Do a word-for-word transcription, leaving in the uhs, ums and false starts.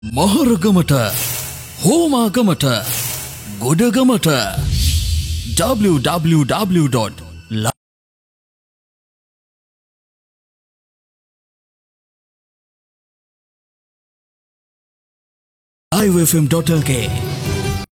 මහරගමට හෝමාගමට ගොඩගමට w w w dot live f m dot l k